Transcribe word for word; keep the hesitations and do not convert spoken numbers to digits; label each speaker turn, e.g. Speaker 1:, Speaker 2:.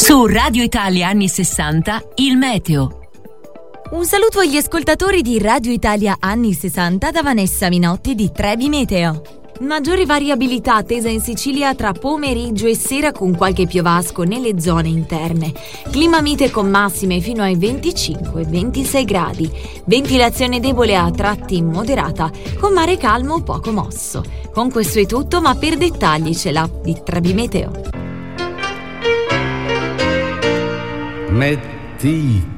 Speaker 1: Su Radio Italia anni sessanta, il meteo.
Speaker 2: Un saluto agli ascoltatori di Radio Italia anni sessanta da Vanessa Minotti di Trebi Meteo. Maggiore variabilità attesa in Sicilia tra pomeriggio e sera con qualche piovasco nelle zone interne. Clima mite con massime fino ai venticinque ventisei gradi. Ventilazione debole a tratti moderata, con mare calmo poco mosso. Con questo è tutto, ma per dettagli c'è l'app di Trebi Meteo.
Speaker 3: Metti